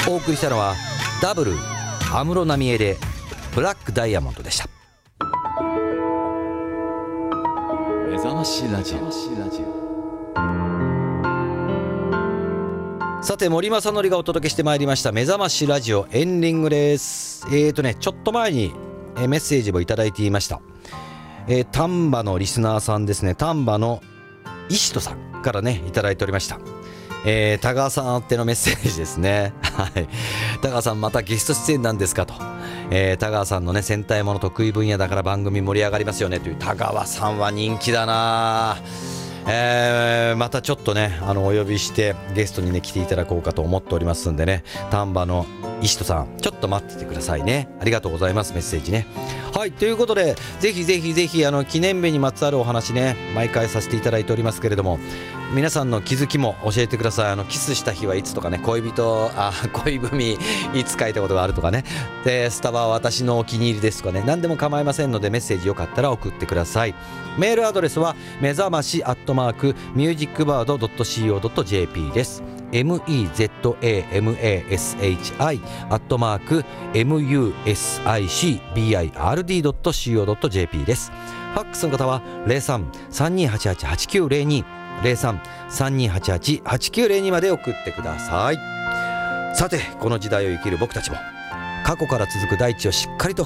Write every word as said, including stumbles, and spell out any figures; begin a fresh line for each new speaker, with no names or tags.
お送りしたのはダブル安室奈美恵でブラックダイヤモンドでした。
目覚ましラジオ。
さて森正則がお届けしてまいりました目覚ましラジオエンディングです。えーとねちょっと前にメッセージもいただいていました。えー、丹波のリスナーさんですね。丹波の石戸さんからねいただいておりました。えー、田川さんあってのメッセージですね。はい、田川さんまたゲスト出演なんですかと、えー、田川さんのね戦隊もの得意分野だから番組盛り上がりますよねという。田川さんは人気だな。えー、またちょっとねあのお呼びしてゲストにね来ていただこうかと思っておりますんでね、丹波の石戸さんちょっと待っててくださいね。ありがとうございます。メッセージね。はい、ということでぜひぜひぜひあの記念日にまつわるお話ね毎回させていただいておりますけれども、皆さんの気づきも教えてください。あのキスした日はいつとかね、恋人あ恋文いつ書いたことがあるとかね、でスタバは私のお気に入りですとかね、何でも構いませんのでメッセージよかったら送ってください。メールアドレスは目覚ましアットマークミュージックバードドットシーオードットジェーピー です。 メザマシ アットマーク ミュージックバード ドットシーオードットジェーピー です。ファックスの方は ゼロさん さんにーはちはち はちきゅうゼロに ゼロさん さんにーはちはち はちきゅうゼロにまで送ってください。さてこの時代を生きる僕たちも過去から続く大地をしっかりと